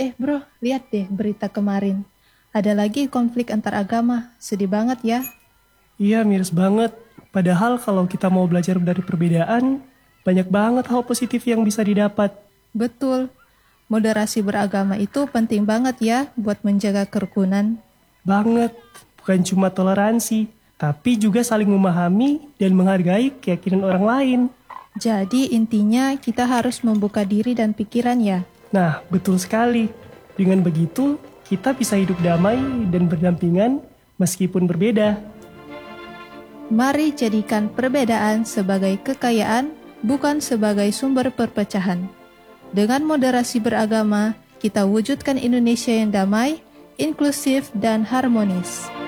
Bro, lihat deh berita kemarin. Ada lagi konflik antar agama, sedih banget ya. Iya, miris banget. Padahal kalau kita mau belajar dari perbedaan, banyak banget hal positif yang bisa didapat. Betul, moderasi beragama itu penting banget ya buat menjaga kerukunan. Banget. Bukan cuma toleransi, tapi juga saling memahami dan menghargai keyakinan orang lain. Jadi intinya kita harus membuka diri dan pikiran ya. Nah, betul sekali. Dengan begitu, kita bisa hidup damai dan berdampingan meskipun berbeda. Mari jadikan perbedaan sebagai kekayaan, bukan sebagai sumber perpecahan. Dengan moderasi beragama, kita wujudkan Indonesia yang damai, inklusif, dan harmonis.